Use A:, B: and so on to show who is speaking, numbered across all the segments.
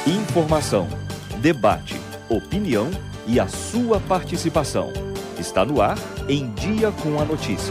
A: Informação, debate, opinião e a sua participação. Está no ar Em Dia com a Notícia.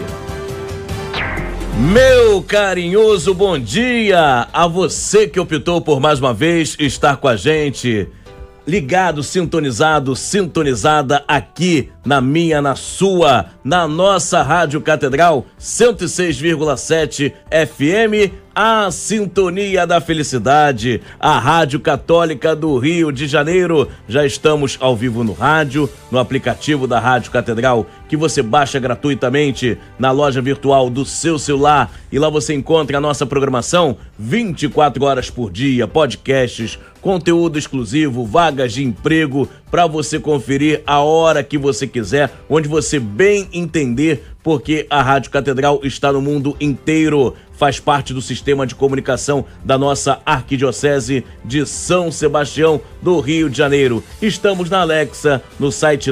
B: Meu carinhoso bom dia a você que optou por mais uma vez estar com a gente, ligado, sintonizado, sintonizada aqui na minha, na sua, na nossa Rádio Catedral 106,7 FM, a Sintonia da Felicidade, a Rádio Católica do Rio de Janeiro. Já estamos ao vivo no rádio, no aplicativo da Rádio Catedral, que você baixa gratuitamente na loja virtual do seu celular, e lá você encontra a nossa programação 24 horas por dia, podcasts, conteúdo exclusivo, vagas de emprego para você conferir a hora que você quiser, onde você bem entender, porque a Rádio Catedral está no mundo inteiro, faz parte do sistema de comunicação da nossa Arquidiocese de São Sebastião do Rio de Janeiro. Estamos na Alexa, no site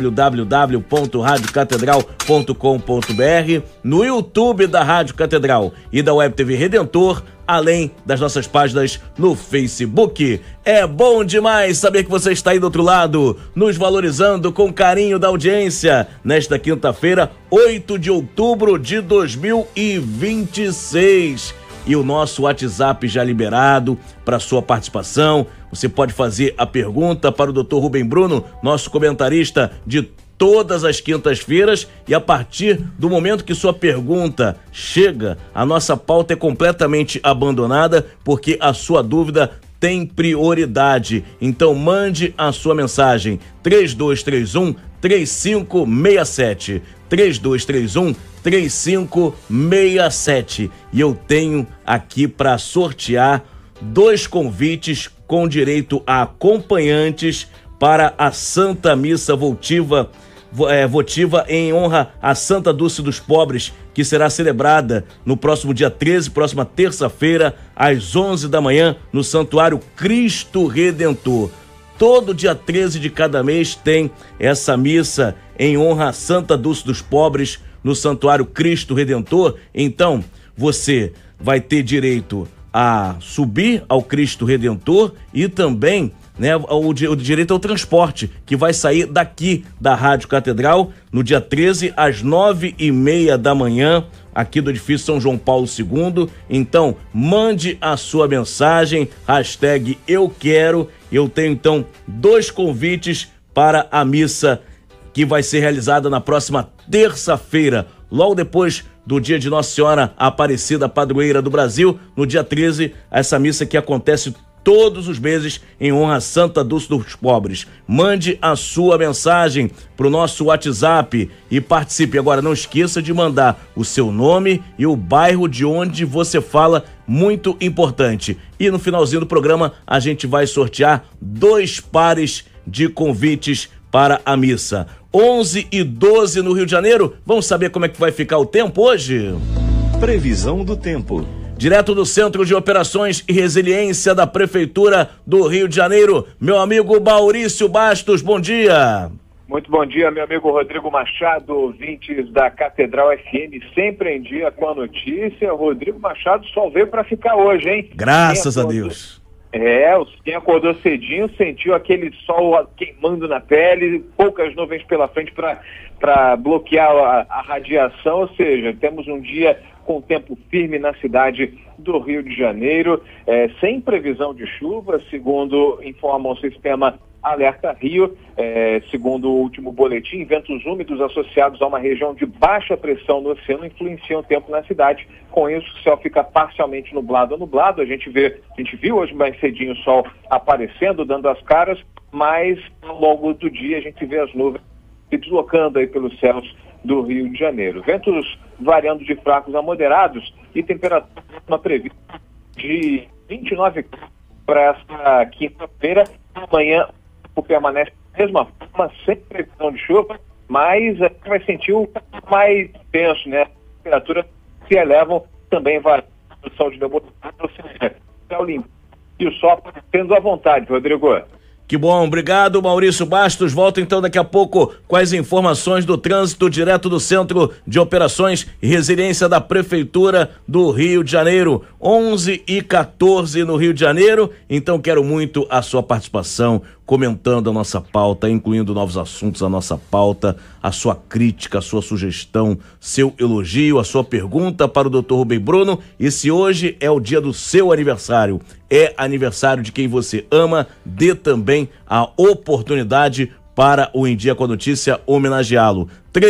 B: www.radiocatedral.com.br, no YouTube da Rádio Catedral e da Web TV Redentor, além das nossas páginas no Facebook. É bom demais saber que você está aí do outro lado, nos valorizando com carinho da audiência, nesta quinta-feira, 8 de outubro de 2026. E o nosso WhatsApp já liberado para sua participação. Você pode fazer a pergunta para o Dr. Rubem Bruno, nosso comentarista de todas as quintas-feiras, e a partir do momento que sua pergunta chega, a nossa pauta é completamente abandonada, porque a sua dúvida tem prioridade. Então mande a sua mensagem 3231-3567, 3231-3567, e eu tenho aqui para sortear 2 convites com direito a acompanhantes para a Santa Missa votiva em honra à Santa Dulce dos Pobres, que será celebrada no próximo dia 13, próxima terça-feira, às 11 da manhã, no Santuário Cristo Redentor. Todo dia 13 de cada mês tem essa missa em honra à Santa Dulce dos Pobres no Santuário Cristo Redentor. Então, você vai ter direito a subir ao Cristo Redentor e também o direito ao transporte, que vai sair daqui da Rádio Catedral no dia 13 às 9h30 da manhã, aqui do edifício São João Paulo II. Então, mande a sua mensagem, hashtag eu quero. Eu tenho então 2 convites para a missa que vai ser realizada na próxima terça-feira, logo depois do dia de Nossa Senhora Aparecida, Padroeira do Brasil, no dia 13, essa missa que acontece todos os meses em honra à Santa Dulce dos Pobres. Mande a sua mensagem para o nosso WhatsApp e participe. Agora, não esqueça de mandar o seu nome e o bairro de onde você fala, muito importante. E no finalzinho do programa, a gente vai sortear 2 pares de convites para a missa. 11h12 no Rio de Janeiro. Vamos saber como é que vai ficar o tempo hoje?
A: Previsão do tempo.
B: Direto do Centro de Operações e Resiliência da Prefeitura do Rio de Janeiro, meu amigo Maurício Bastos, bom dia.
C: Muito bom dia, meu amigo Rodrigo Machado, ouvintes da Catedral FM, sempre em dia com a notícia. Rodrigo Machado só veio para ficar hoje, hein?
B: Graças a Deus.
C: Quem acordou cedinho sentiu aquele sol queimando na pele, poucas nuvens pela frente para bloquear a radiação, ou seja, temos um dia com tempo firme na cidade do Rio de Janeiro, sem previsão de chuva, segundo informa o sistema Alerta Rio, segundo o último boletim. Ventos úmidos associados a uma região de baixa pressão no oceano influenciam o tempo na cidade. Com isso, o céu fica parcialmente nublado ou nublado. A gente viu hoje mais cedinho o sol aparecendo, dando as caras, mas ao longo do dia a gente vê as nuvens se deslocando aí pelos céus do Rio de Janeiro. Ventos variando de fracos a moderados e temperatura prevista de 29 para essa quinta-feira. Amanhã permanece da mesma forma, sem previsão de chuva, mas vai sentir o mais tenso, né? As temperaturas se elevam, também vai o sol de nebulosidade, ou seja, céu limpo e o sol aparecendo à vontade, Rodrigo.
B: Que bom, obrigado, Maurício Bastos. Volto então daqui a pouco com as informações do trânsito direto do Centro de Operações e Resiliência da Prefeitura do Rio de Janeiro, 11h14 no Rio de Janeiro. Então quero muito a sua participação, comentando a nossa pauta, incluindo novos assuntos à nossa pauta, a sua crítica, a sua sugestão, seu elogio, a sua pergunta para o Dr. Rubem Bruno. E se hoje é o dia do seu aniversário, é aniversário de quem você ama, dê também a oportunidade para o Em Dia com a Notícia homenageá-lo.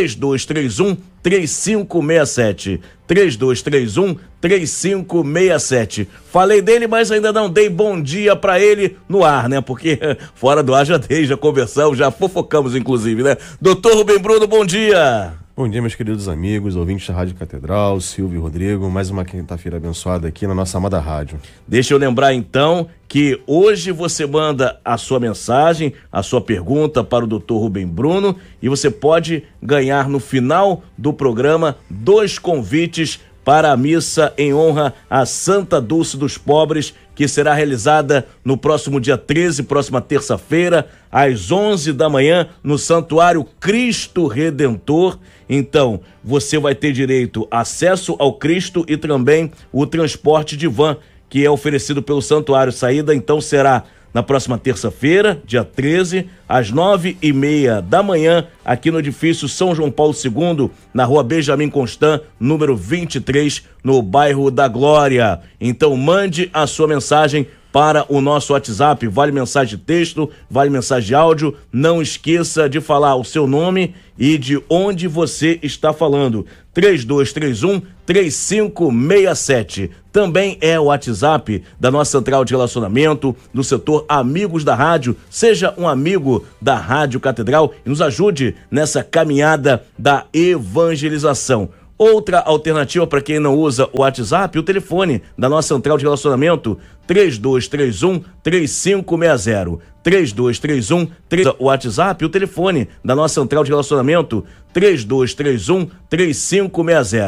B: 3231-3567. 3231-3567. Falei dele, mas ainda não dei bom dia pra ele no ar, né? Porque fora do ar já dei, já conversamos, já fofocamos inclusive, né? Doutor Rubem Bruno, bom dia!
D: Bom dia, meus queridos amigos, ouvintes da Rádio Catedral, Silvio e Rodrigo, mais uma quinta-feira abençoada aqui na nossa amada rádio.
B: Deixa eu lembrar então que hoje você manda a sua mensagem, a sua pergunta para o Dr. Rubem Bruno e você pode ganhar no final do programa 2 convites para a missa em honra a Santa Dulce dos Pobres, que será realizada no próximo dia 13, próxima terça-feira, às 11 da manhã, no Santuário Cristo Redentor. Então, você vai ter direito a acesso ao Cristo e também o transporte de van, que é oferecido pelo Santuário. Saída, então, será na próxima terça-feira, dia 13, às 9h30 da manhã, aqui no edifício São João Paulo II, na rua Benjamin Constant, número 23, no bairro da Glória. Então mande a sua mensagem para o nosso WhatsApp, vale mensagem de texto, vale mensagem de áudio. Não esqueça de falar o seu nome e de onde você está falando. 3231-3567. Também é o WhatsApp da nossa central de relacionamento, do setor Amigos da Rádio. Seja um amigo da Rádio Catedral e nos ajude nessa caminhada da evangelização. Outra alternativa para quem não usa o WhatsApp, o telefone da nossa central de relacionamento, 3231-3560. 3231, o WhatsApp, o telefone da nossa central de relacionamento, 3231-3560.